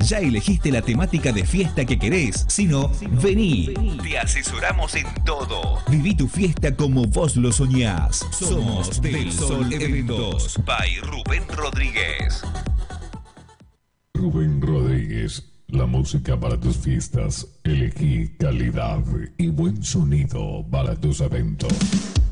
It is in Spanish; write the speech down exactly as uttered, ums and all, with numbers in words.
¿Ya elegiste la temática de fiesta que querés? Si no, vení. Te asesoramos en todo. Viví tu fiesta como vos lo soñás. Somos Del Sol Eventos. By Rubén Rodríguez. Rubén Rodríguez. La música para tus fiestas. Elegí calidad y buen sonido para tus eventos.